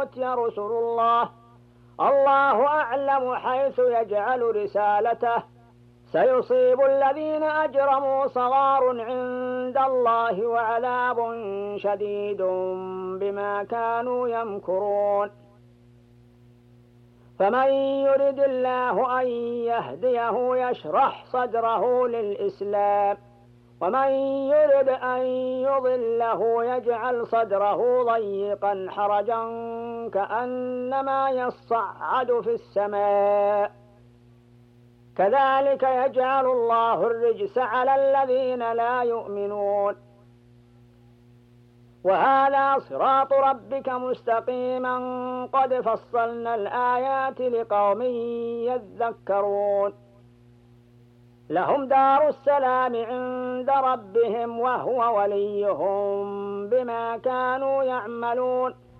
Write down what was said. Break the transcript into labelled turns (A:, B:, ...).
A: رسل الله، الله أعلم حيث يجعل رسالته. سيصيب الذين أجرموا صغار عند الله وعذاب شديد بما كانوا يمكرون. فمن يرد الله أن يهديه يشرح صدره للإسلام، ومن يرد أن يضله يجعل صدره ضيقا حرجا كأنما يصعد في السماء. كذلك يجعل الله الرجس على الذين لا يؤمنون. وهذا صراط ربك مستقيما قد فصلنا الآيات لقوم يذكرون. لهم دار السلام عند ربهم وهو وليهم بما كانوا يعملون.